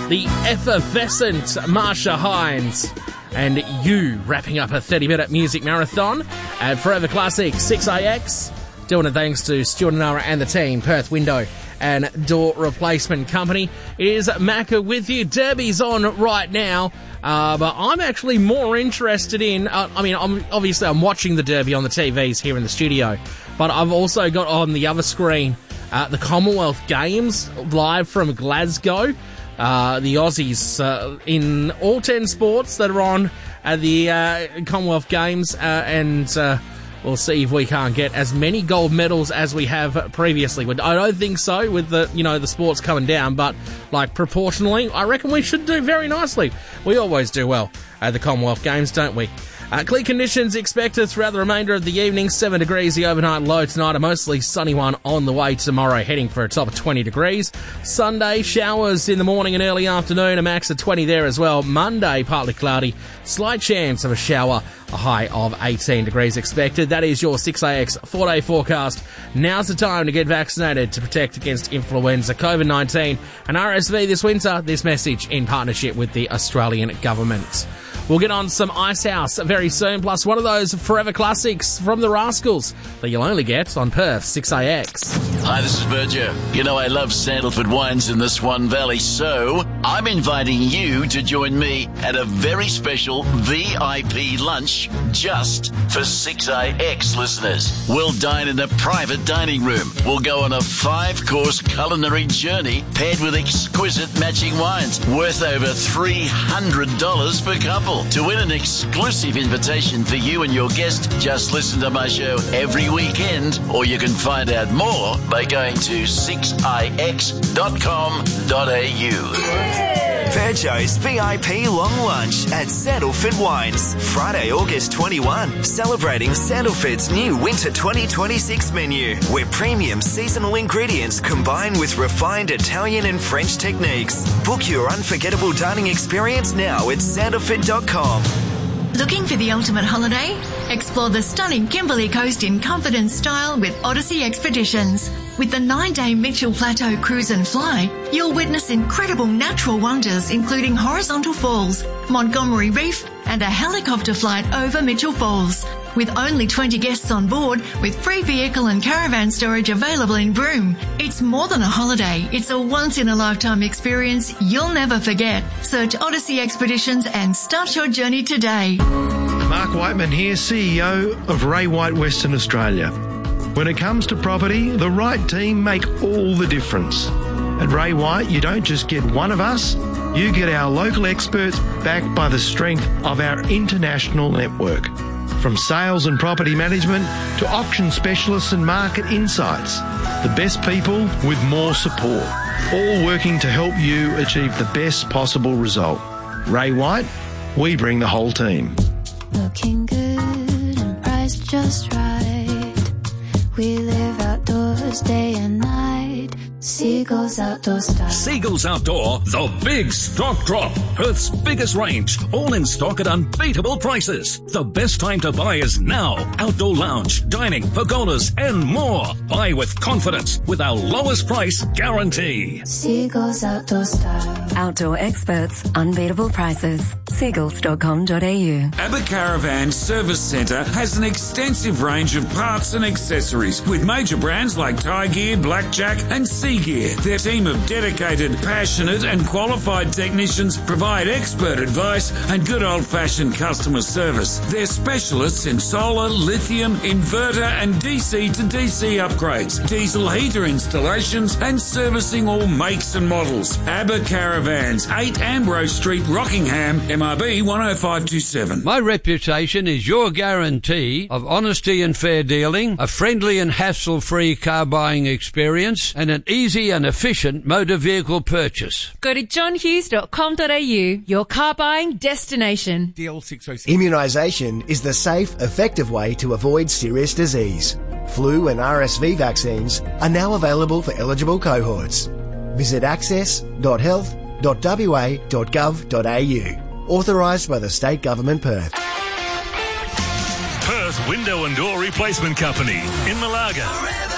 the effervescent Marsha Hines, and You wrapping up a 30-minute music marathon at Forever Classic 6AX. Doing it thanks to Stuart and Nara and the team, Perth Window and Door Replacement Company. It is Macca with you. Derby's on right now, but I'm actually more interested in... I'm watching the Derby on the TVs here in the studio, but I've also got on the other screen the Commonwealth Games live from Glasgow. The Aussies in all 10 sports that are on at the Commonwealth Games, and we'll see if we can't get as many gold medals as we have previously. I don't think so with the sports coming down, but proportionally, I reckon we should do very nicely. We always do well at the Commonwealth Games, don't we? Clear conditions expected throughout the remainder of the evening. 7 degrees the overnight low tonight. A mostly sunny one on the way tomorrow, heading for a top of 20 degrees. Sunday, showers in the morning and early afternoon, a max of 20 there as well. Monday, partly cloudy, slight chance of a shower, a high of 18 degrees expected. That is your 6AX 4-day forecast. Now's the time to get vaccinated to protect against influenza, COVID-19 and RSV this winter. This message in partnership with the Australian government. We'll get on some Icehouse very soon, plus one of those forever classics from the Rascals that you'll only get on Perth 6AX. Hi, this is Berger. You know I love Sandalford wines in the Swan Valley, so I'm inviting you to join me at a very special VIP lunch just for 6AX listeners. We'll dine in a private dining room. We'll go on a 5-course culinary journey paired with exquisite matching wines worth over $300 per couple. To win an exclusive invitation for you and your guest, just listen to my show every weekend, or you can find out more by going to 6ix.com.au. Virgo's VIP Long Lunch at Sandalford Wines, Friday, August 21, celebrating Sandalford's new Winter 2026 menu, where premium seasonal ingredients combine with refined Italian and French techniques. Book your unforgettable dining experience now at sandalford.com. Looking for the ultimate holiday? Explore the stunning Kimberley Coast in comfort and style with Odyssey Expeditions. With the 9-day Mitchell Plateau Cruise and Fly, you'll witness incredible natural wonders including horizontal falls, Montgomery Reef, and a helicopter flight over Mitchell Falls. With only 20 guests on board, with free vehicle and caravan storage available in Broome. It's more than a holiday, it's a once-in-a-lifetime experience you'll never forget. Search Odyssey Expeditions and start your journey today. Mark Whiteman here, CEO of Ray White Western Australia. When it comes to property, the right team make all the difference. At Ray White, you don't just get one of us, you get our local experts backed by the strength of our international network. From sales and property management to auction specialists and market insights, the best people with more support, all working to help you achieve the best possible result. Ray White, we bring the whole team. Looking good and priced just right. We live outdoors day and night. Seagulls Outdoor Style. Seagulls Outdoor, the big stock drop. Perth's biggest range, all in stock at unbeatable prices. The best time to buy is now. Outdoor lounge, dining, pergolas, and more. Buy with confidence with our lowest price guarantee. Seagulls Outdoor Style. Outdoor experts, unbeatable prices. Seagulls.com.au. Abba Caravan Service Centre has an extensive range of parts and accessories with major brands like Tie Gear, Blackjack, and Sea Gear. Their team of dedicated, passionate and qualified technicians provide expert advice and good old-fashioned customer service. They're specialists in solar, lithium, inverter and DC to DC upgrades, diesel heater installations and servicing all makes and models. Abba Caravans, 8 Ambrose Street, Rockingham, MRB 10527. My reputation is your guarantee of honesty and fair dealing, a friendly and hassle-free car buying experience and an easy and efficient motor vehicle purchase. Go to johnhughes.com.au, your car buying destination. DL606. Immunisation is the safe, effective way to avoid serious disease. Flu and RSV vaccines are now available for eligible cohorts. Visit access.health.wa.gov.au. Authorised by the State Government, Perth. Perth Window and Door Replacement Company in Malaga.